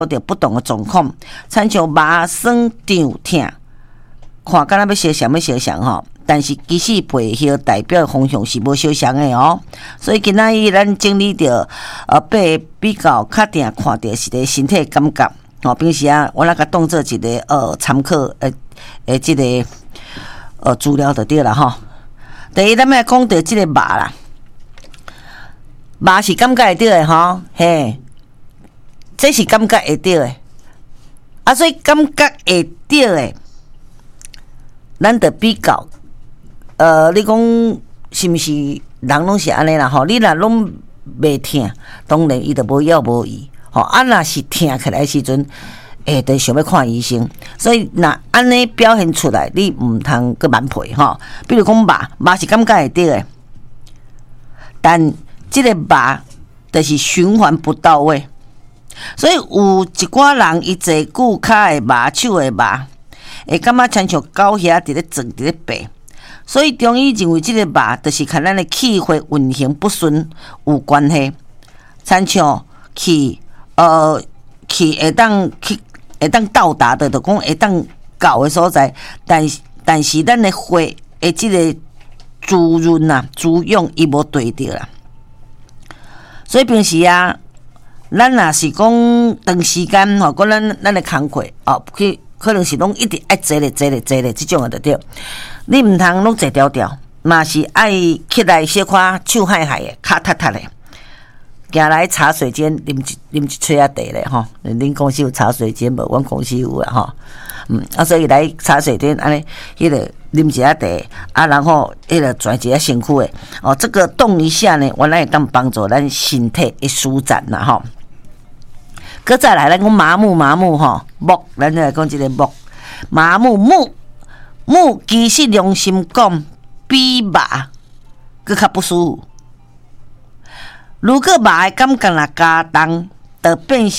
着不同的状况，亲像麻酸胀痛，看敢若要相像要相像吼，但是其实背后代表的方向是无相像的哦。所以今仔日咱整理着比较较定看到是个身体感觉哦。平时啊，我那个当做一个参考即个资料就对啦吼。第一，咱来讲到即个麻啦，麻是感觉会到的吼，嘿。这是感觉会到的，啊，所以感觉会到的，咱得比较，你讲是毋是人拢是安尼啦？吼，你若拢袂疼，当然伊就无药无医，吼，啊，若是疼起来时阵，就想要看医生，所以若安尼表现出来，你毋通去蛮配吼。比如讲麻是感觉会到的，但即个麻就是循环不到位。所以有一寡人伊坐久骹会麻，手会麻，会感觉亲像狗遐伫咧撞伫咧爬。所以中医认为即个麻就是跟咱的气血运行不顺有关系，亲像气会当到达的，就讲会当到的所在，但是咱的血的即个滋润啊、滋养伊无对着啦。所以平时啊。咱若是讲长时间吼，讲咱的工课哦，可能是拢一直爱坐咧，即种的就对。你毋通拢坐条条，嘛是爱起来小可手海海的，脚踢踢的，行来茶水间啉一吹啊茶咧吼。恁公司有茶水间无？阮公司有啦吼。所以来茶水间安尼，迄个啉一下茶啊，然后迄个转一下身躯的哦，这个动一下呢，原来会当帮助咱身体的舒展啦吼。搁再来，咱讲麻木吼，木，咱来讲即个木，麻木其实良心讲，比麻搁较不舒服。如果麻的感觉若加重，就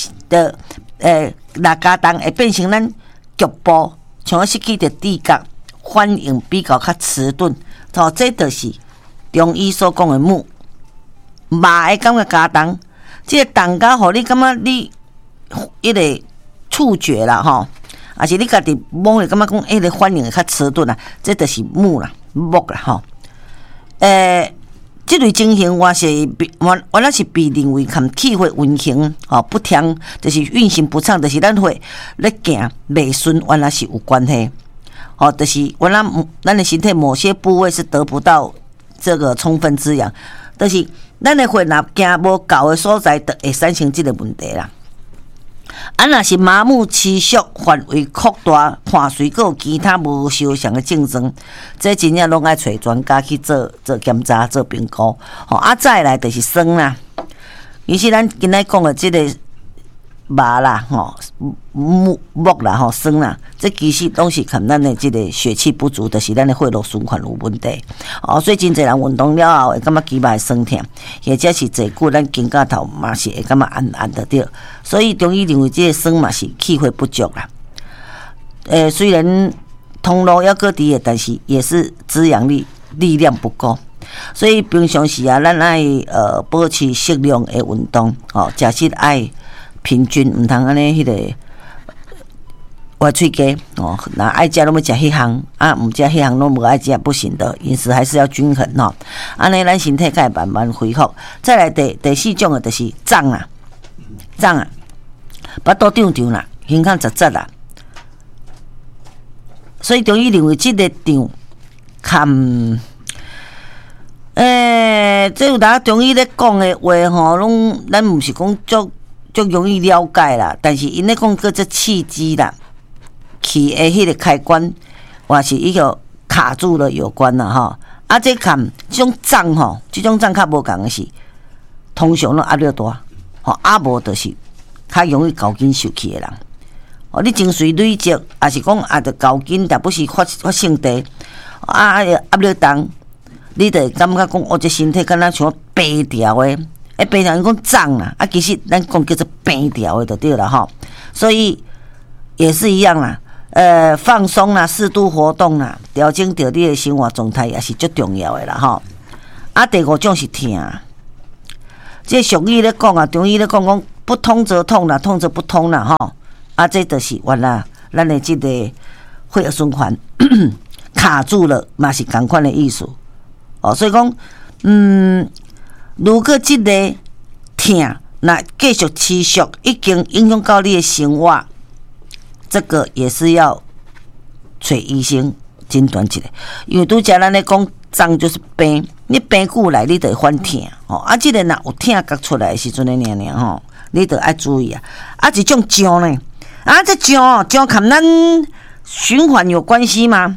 若加重会变成咱局部，像失去着知觉，反应比较迟钝。这就是中医所讲的木。麻的感觉加重，即个重甲互你感觉你。迄个触觉啦吼，啊是你家己摸，感觉讲迄个反应会较迟钝啦，这就是木啦啦吼。这类情形原来是被认为跟气血运行不调，就是运行不畅，就是咱血咧行袂顺，原来是有关系。就是原来咱的身体某些部位是得不到这个充分滋养，就是咱的血若行无够的所在，就会产生这个问题啦。若是麻木、持续、范围扩大、看水果其他无相像的症状，这真正拢爱找专家去做检查、做评估。再来就是酸啦，其实咱今仔讲的这个麻啦、木啦、酸啦，这其实拢是跟咱的这个血气不足，就是咱的血路循环有问题。所以真侪人运动了后会感觉肌肉会酸痛，或者是坐久咱肩胛头嘛是会感觉暗的对。所以中医认为这个酸嘛是气血不足啦。虽然通路还搁伫的，但是也是滋养力量不够。所以平常时啊，咱爱保持适量的运动，食食爱平均，毋通安尼迄个歪喙鸡那爱食拢要食迄项啊，毋食迄项拢无爱食不行的，饮食还是要均衡吼。安尼咱身体才会慢慢恢复。再来第四种的就是胀啊，巴肚胀啦，胸腔窒窒啦。所以中医认为这个胀，这有当中医咧讲的话吼，拢咱毋是讲足容易了解啦，但是因咧讲叫做气机啦，气的迄个开关，或是伊个卡住了有关啦吼。这这种胀吼，这种胀较无共的是，通常拢压力大，无就是较容易交紧受气的人。你情绪累积，也是讲着交紧，但不是发性地，压力重。你就会感觉讲，这身体敢若像平调的，平调讲胀啦，其实咱讲叫做平调的就对了吼。所以也是一样啦，放松啦，适度活动啦，调整到你的生活状态也是最重要的啦吼。第五种是疼，这俗语咧讲啊，中医咧讲不通则痛啦，痛则不通啦，吼。啊，这就是原来咱的这个血液循环卡住了，嘛是同款的意思。哦，所以讲，如果这个痛那继续持续，已经影响到你的生活，这个也是要找医生诊断一下。因为拄则咱咧讲，脏就是病，你病久来，你就会反痛。哦，啊，这个若有痛觉出来的时阵的尔吼，你就要注意啊。啊，一种痒呢，啊，这痒跟咱循环有关系吗？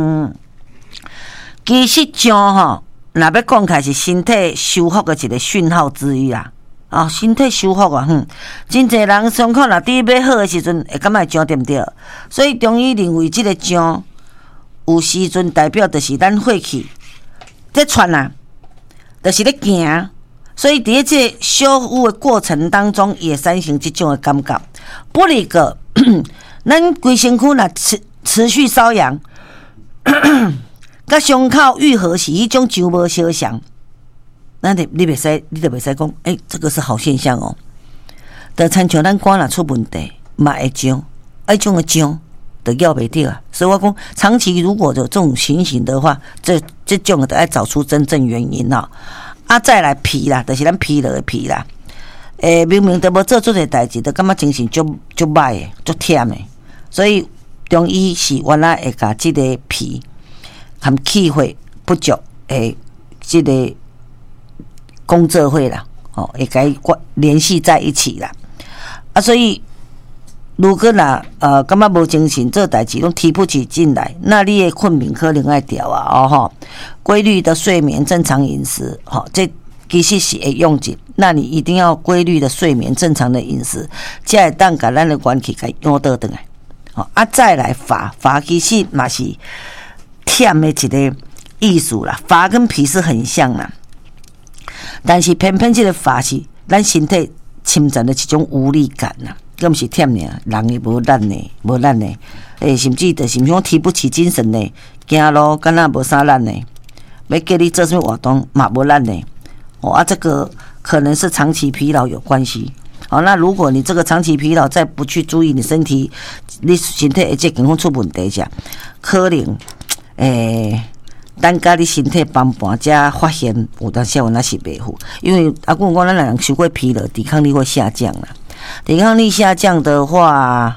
其实痒吼，若要讲起来是身体修复的一个讯号之一啦。哦，身体修复啊，真侪人伤口若伫要好的时阵，会感觉痒对毋对？所以中医认为，即个痒有时阵代表就是咱血气在窜啊，就是咧行。所以伫即个修复的过程当中，也产生即种的感觉。不离个，咱规身躯若持续瘙痒，甲伤口愈合是迄种上无相像。那你袂使，你就袂使讲，这个是好现象哦。就亲像咱肝若出问题，嘛会痒，迄种的痒，就咬袂掉啊。所以我讲，长期如果有这种情形的话，这种的要找出真正原因哦。啊，再来皮啦，就是咱疲劳的皮啦。明明都无做出个代志，就感觉精神足歹的，足忝的。所以中医是原来会甲即个脾和气血不足诶，即个工作会啦，会甲伊联系在一起啦。啊，所以如果感觉无精神做代志，拢提不起劲来，那你的困眠可能爱调啊，规律的睡眠、正常饮食，这其实是会用尽。那你一定要规律的睡眠、正常的饮食，才会当甲咱的元气甲养倒转来。啊，再来发其实嘛是忝的一个意思啦，发跟脾是很像啦。但是偏偏这个发是咱身体侵占的一种无力感呐，更不是忝呢，人也无力呢，甚至就是讲提不起精神呢，走路敢若无啥力呢，要叫你做什么活动嘛无力呢。这个可能是长期疲劳有关系。那如果你这个长期疲劳再不去注意你身体，你身体会健康出问题者，可能等甲你身体帮帮才发现有当时那是袂好。因为讲咱人伤过疲劳，抵抗力会下降啦。抵抗力下降的话，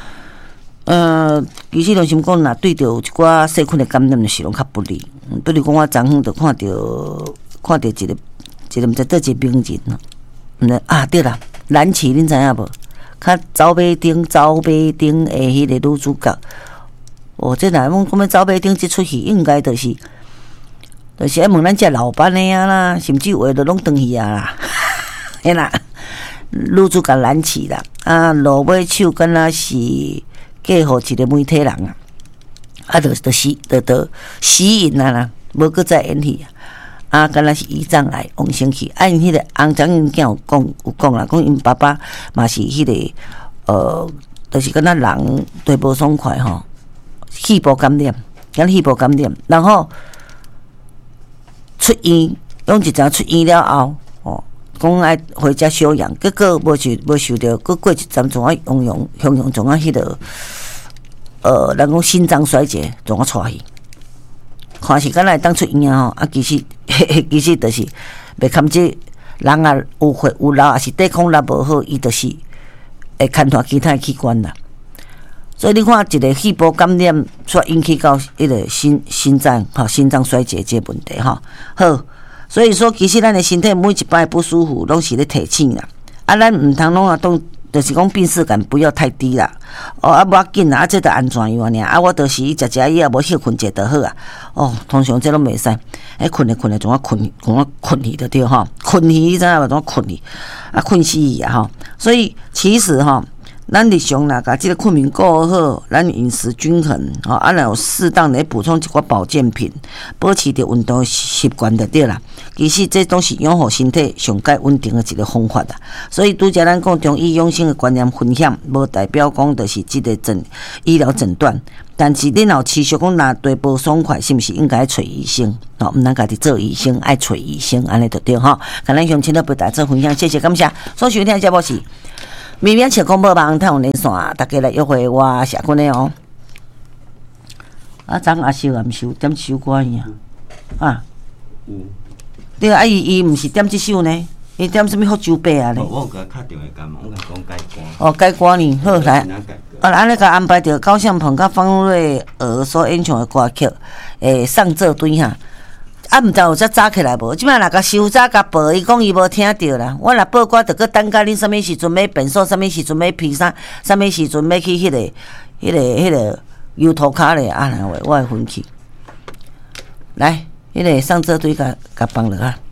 其实就是讲，若对着一寡细菌的感染，就是拢较不利。比如讲，我昨昏就看到一个毋知倒一个名人对啦，蓝旗恁知影无？较走马灯的迄个女主角。这若讲要走马灯这出戏，应该就是爱问咱这老板的啦，甚至有的拢转去啦，嘿啦。女主角蓝旗啦，落尾手敢若是嫁互一个媒体人就死因啦，无搁再演戏敢若是胰脏癌往生去。因迄个翁长因囝有讲啦，讲因爸爸嘛是迄个就是敢若人对无爽快吼，气部感染，然后出院，用一阵出院了后，讲爱回家休养，结果无受到，过一阵总用总迄个人讲心脏衰竭，总出去。看是敢若会当出院其实就是袂堪这人有血有老，也是抵抗力无好，伊就是会牵拖其他的器官啦。所以你看一个细胞感染，所引起到迄个心脏衰竭这问题好。所以说其实咱的身体每一摆不舒服，拢是咧提醒啦。咱唔通拢当，就是讲病耻感不要太低啦。无要紧啦，这就安全样尔。我就是食以也无休困者就好啊。通常这拢袂使。困咧，总困去就对困去你知影无？怎困去？困死去啊所以其实咱日常啦，甲即个困眠顾好，咱饮食均衡，若有适当的补充一寡保健品，保持着运动习惯就对啦。其实这都是养护身体上界稳定的一个方法啦。所以拄则咱讲中医养生的观念分享，无代表讲就是即个医疗诊断。但是恁若持续讲若对无爽快，是毋是应该找医生？毋通家己做医生，爱找医生，安尼就对吼。甲咱乡亲都陪大家做分享，谢谢感谢。所收听的节目是。绵绵切广播网太阳连线，大家来约会我社群的哦。昨阿秀也毋是有点首歌呀？对啊，伊毋是点即首呢？伊点什么福州白啊咧？ 我有甲敲电话甲问，我甲讲改歌。 哦，改歌呢？好来，安尼甲安排着高向鹏甲方瑞娥所演唱的歌曲，上这堆哈。毋知有则早起来无？即摆若甲收早甲报，伊讲伊无听着啦。我若报歌，着搁等甲恁啥物时阵要变数，啥物时阵要披啥，啥物时阵要去迄个油头卡咧啊！我会生气。来，迄个上这堆甲放落啊！